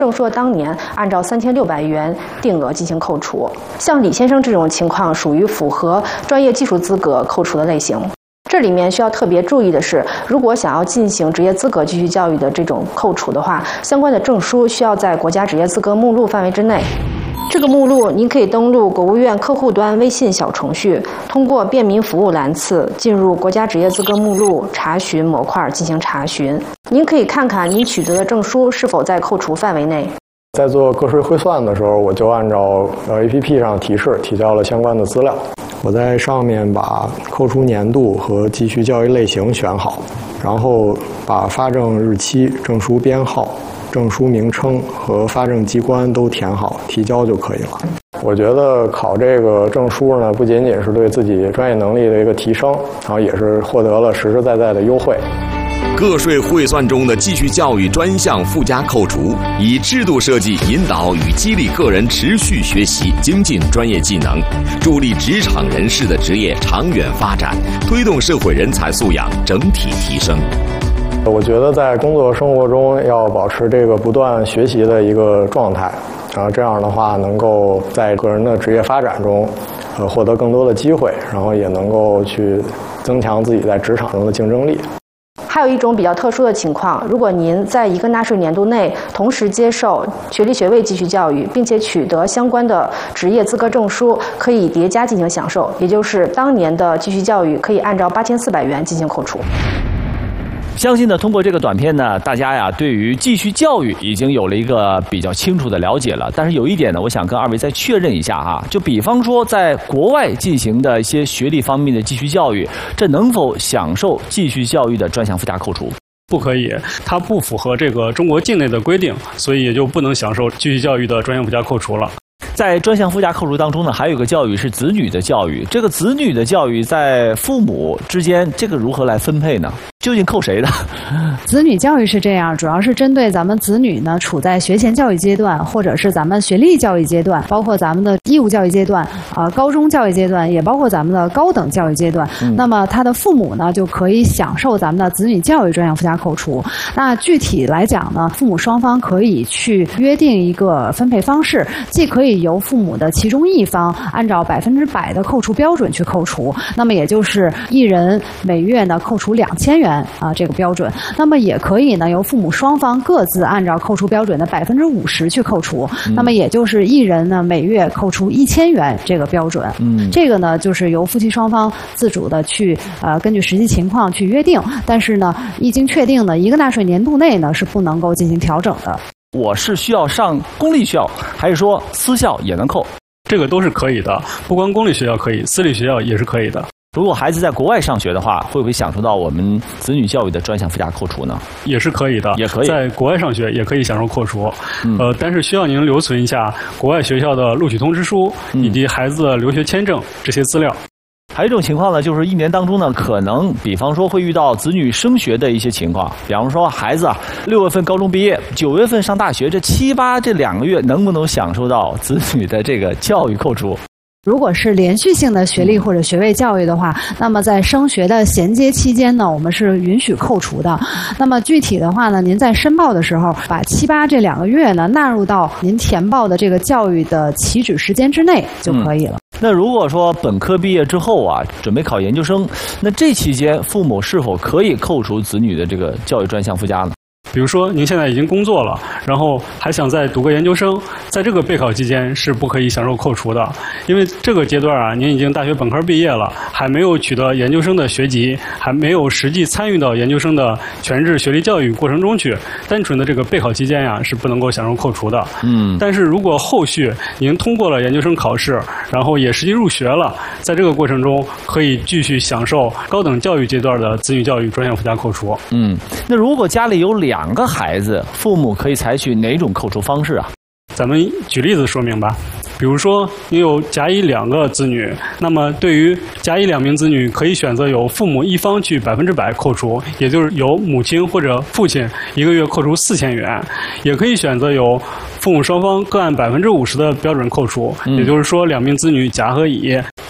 证书当年按照3600元定额进行扣除。像李先生这种情况属于符合专业技术资格扣除的类型。这里面需要特别注意的是，如果想要进行职业资格继续教育的这种扣除的话，相关的证书需要在国家职业资格目录范围之内。这个目录您可以登录国务院客户端微信小程序，通过便民服务栏次进入国家职业资格目录查询模块进行查询。您可以看看您取得的证书是否在扣除范围内。 在做个税汇算的时候，我就按照APP 上提示提交了相关的资料。我在上面把扣除年度和继续教育类型选好，然后把发证日期、证书编号、证书名称和发证机关都填好，提交就可以了。我觉得考这个证书呢，不仅仅是对自己专业能力的一个提升，然后也是获得了实实在在的优惠。 个税汇算中的继续教育专项附加扣除，以制度设计引导与激励个人持续学习、精进专业技能，助力职场人士的职业长远发展，推动社会人才素养整体提升。 我觉得在工作生活中要保持这个不断学习的一个状态，然后这样的话能够在个人的职业发展中，获得更多的机会，然后也能够去增强自己在职场中的竞争力。 还有一种比较特殊的情况，如果您在一个纳税年度内同时接受学历学位继续教育，并且取得相关的职业资格证书，可以叠加进行享受，也就是当年的继续教育可以按照8400元进行扣除。 相信呢，通过这个短片呢，大家呀对于继续教育已经有了一个比较清楚的了解了。但是有一点呢，我想跟二位再确认一下哈，就比方说在国外进行的一些学历方面的继续教育，这能否享受继续教育的专项附加扣除？ 不可以，它不符合这个中国境内的规定，所以也就不能享受继续教育的专项附加扣除了。 在专项附加扣除当中呢，还有一个教育是子女的教育。这个子女的教育在父母之间，这个如何来分配呢？究竟扣谁的？ 子女教育是这样，主要是针对咱们子女呢处在学前教育阶段，或者是咱们学历教育阶段，包括咱们的义务教育阶段，高中教育阶段，也包括咱们的高等教育阶段。那么他的父母呢就可以享受咱们的子女教育专项附加扣除。那具体来讲呢，父母双方可以去约定一个分配方式，既可以由父母的其中一方按照100%的扣除标准去扣除，那么也就是一人每月呢扣除2000元这个标准。那么也可以呢由父母双方各自按照扣除标准的50%去扣除，那么也就是一人呢每月扣除1000元这个标准。这个呢就是由夫妻双方自主的去根据实际情况去约定，但是呢一经确定呢，一个纳税年度内呢是不能够进行调整的。 我是需要上公立学校，还是说私校也能扣？ 这个都是可以的，不光公立学校可以，私立学校也是可以的。 如果孩子在国外上学的话，会不会享受到我们子女教育的专项附加扣除呢？ 也是可以的，也可以在国外上学也可以享受扣除。但是需要您留存一下国外学校的录取通知书以及孩子的留学签证这些资料。 还有一种情况呢，就是一年当中呢，可能比方说会遇到子女升学的一些情况，比方说孩子6月份高中毕业，9月份上大学，这7、8这2个月能不能享受到子女的这个教育扣除？ 如果是连续性的学历或者学位教育的话，那么在升学的衔接期间呢，我们是允许扣除的。那么具体的话呢，您在申报的时候，把7、8这2个月呢纳入到您填报的这个教育的起止时间之内就可以了。 那如果说本科毕业之后啊，准备考研究生，那这期间父母是否可以扣除子女的这个教育专项附加呢？ 比如说您现在已经工作了，然后还想再读个研究生，在这个备考期间是不可以享受扣除的，因为这个阶段啊，您已经大学本科毕业了，还没有取得研究生的学籍，还没有实际参与到研究生的全日学历教育过程中去，单纯的这个备考期间呀，是不能够享受扣除的。但是如果后续您通过了研究生考试，然后也实际入学了，在这个过程中可以继续享受高等教育阶段的子女教育专项附加扣除。 那如果家里有2个孩子，父母可以采取哪种扣除方式啊？ 咱们举例子说明吧。比如说，你有甲乙2个子女，那么对于甲乙2名子女，可以选择由父母一方去100%扣除，也就是由母亲或者父亲1个月扣除4000元，也可以选择由父母双方各按50%的标准扣除，也就是说2名子女甲和乙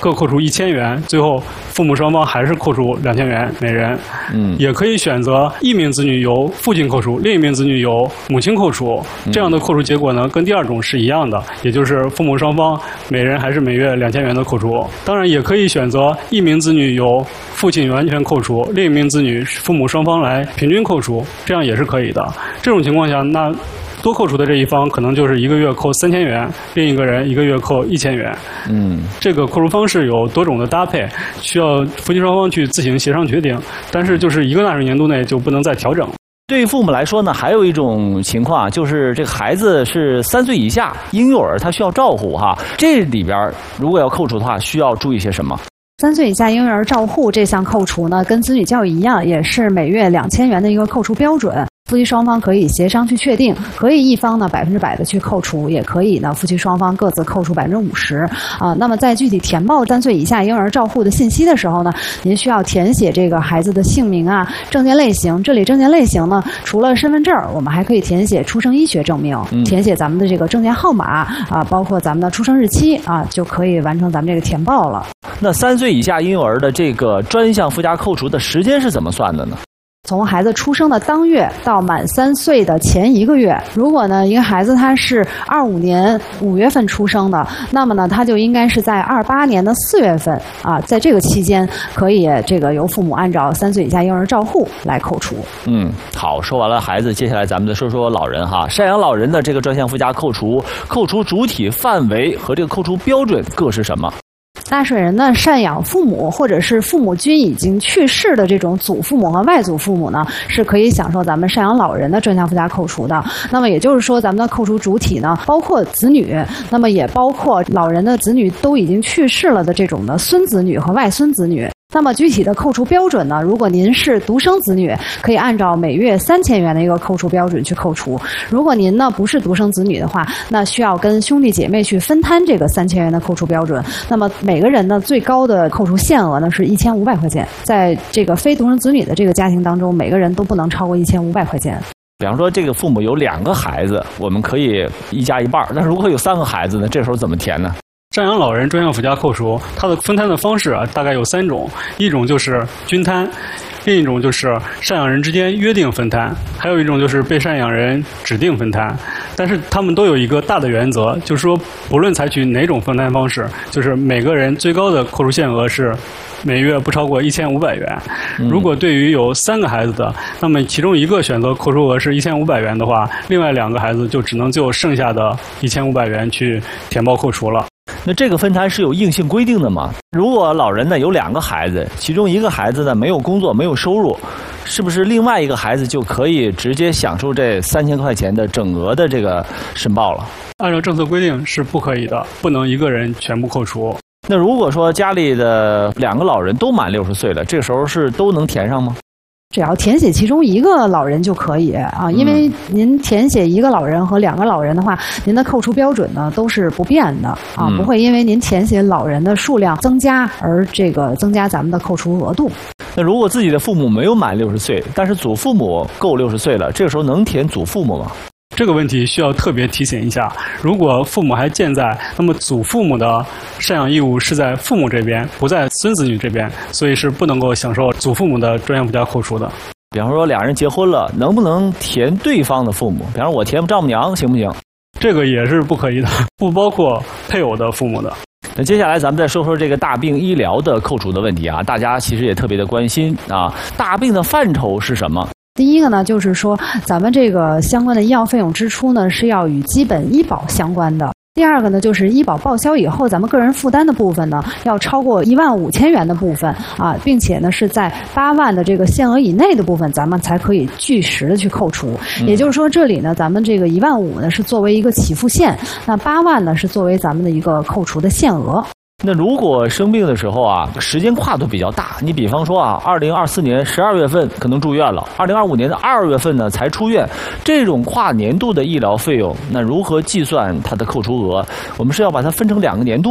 各扣除1000元，最后父母双方还是扣除2000元每人。也可以选择一名子女由父亲扣除，另一名子女由母亲扣除，这样的扣除结果呢，跟第二种是一样的，也就是父母双方每人还是每月2000元的扣除。当然，也可以选择一名子女由父亲完全扣除，另一名子女父母双方来平均扣除，这样也是可以的。这种情况下，那多扣除的这一方可能就是一个月扣3000元，另一个人一个月扣1000元。这个扣除方式有多种的搭配，需要夫妻双方去自行协商决定。但是就是一个纳税年度内就不能再调整。 对于父母来说呢，还有一种情况就是这个孩子是3岁以下婴幼儿，他需要照护哈。这里边如果要扣除的话，需要注意些什么 ？3岁以下婴幼儿照护这项扣除呢，跟子女教育一样，也是每月2000元的一个扣除标准。夫妻双方可以协商去确定，可以一方呢100%的去扣除，也可以呢夫妻双方各自扣除50%啊。那么在具体填报3岁以下婴儿照护的信息的时候呢，您需要填写这个孩子的姓名啊、证件类型。这里证件类型呢，除了身份证，我们还可以填写出生医学证明，填写咱们的这个证件号码啊，包括咱们的出生日期啊，就可以完成咱们这个填报了。 那3岁以下婴幼儿的这个专项附加扣除的时间是怎么算的呢？ 从孩子出生的当月到满3岁的前1个月，如果呢一个孩子他是25年5月份出生的，那么呢他就应该是在28年的4月份啊，在这个期间可以这个由父母按照3岁以下婴儿照护来扣除。 好，说完了孩子，接下来咱们再说说老人哈。赡养老人的这个专项附加扣除，扣除主体范围和这个扣除标准各是什么？ 纳税人呢赡养父母或者是父母均已经去世的这种祖父母和外祖父母呢，是可以享受咱们赡养老人的专项附加扣除的。那么也就是说，咱们的扣除主体呢，包括子女，那么也包括老人的子女都已经去世了的这种的孙子女和外孙子女。那么具体的扣除标准呢，如果您是独生子女，可以按照每月3000元的一个扣除标准去扣除。如果您呢不是独生子女的话，那需要跟兄弟姐妹去分摊这个3000元的扣除标准。那么每个人呢最高的扣除限额呢是1500块钱，在这个非独生子女的这个家庭当中，每个人都不能超过1500块钱。 比方说这个父母有2个孩子，我们可以1加1半，但是如果有3个孩子呢，这时候怎么填呢？ 赡养老人专项附加扣除，它的分摊的方式啊，大概有3种，一种就是均摊，另一种就是赡养人之间约定分摊，还有一种就是被赡养人指定分摊。但是他们都有一个大的原则，就是说不论采取哪种分摊方式，就是每个人最高的扣除限额是每月不超过1500元。如果对于有3个孩子的，那么其中一个选择扣除额是1500元的话，另外2个孩子就只能就剩下的1500元去填报扣除了。 那这个分摊是有硬性规定的吗？如果老人呢有2个孩子，其中一个孩子呢没有工作没有收入，是不是另外一个孩子就可以直接享受这3000块钱的整额的这个申报了？ 按照政策规定是不可以的，不能一个人全部扣除。 那如果说家里的2个老人都满60岁了，这个时候是都能填上吗？ 只要填写其中一个老人就可以啊，因为您填写1个老人和2个老人的话，您的扣除标准呢都是不变的啊，不会因为您填写老人的数量增加而这个增加咱们的扣除额度。 那如果自己的父母没有满60岁，但是祖父母够60岁了，这个时候能填祖父母吗？ 这个问题需要特别提醒一下，如果父母还健在，那么祖父母的赡养义务是在父母这边，不在孙子女这边，所以是不能够享受祖父母的专项附加扣除的。 比方说2人结婚了，能不能填对方的父母？比方说我填丈母娘行不行？ 这个也是不可以的，不包括配偶的父母的。 那接下来咱们再说说这个大病医疗的扣除的问题啊，大家其实也特别的关心啊，大病的范畴是什么？ 第一个呢，就是说咱们这个相关的医药费用支出呢是要与基本医保相关的。第二个呢，就是医保报销以后，咱们个人负担的部分呢要超过15000元的部分啊，并且呢是在8万的这个限额以内的部分，咱们才可以据实的去扣除。也就是说，这里呢，咱们这个15000呢是作为一个起付线，那8万呢是作为咱们的一个扣除的限额。 那如果生病的时候啊，时间跨度比较大，你比方说啊，2024年12月份可能住院了，2025年的2月份呢才出院，这种跨年度的医疗费用，那如何计算它的扣除额？我们是要把它分成2个年度吗？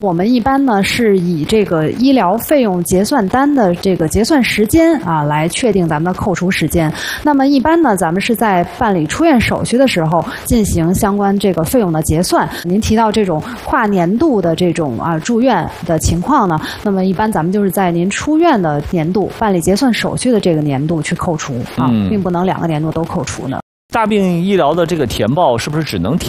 我们一般呢是以这个医疗费用结算单的这个结算时间啊来确定咱们的扣除时间。那么一般呢，咱们是在办理出院手续的时候进行相关这个费用的结算。您提到这种跨年度的这种住院的情况呢，那么一般咱们就是在您出院的年度办理结算手续的这个年度去扣除啊，并不能2个年度都扣除呢。 大病医疗的这个填报是不是只能填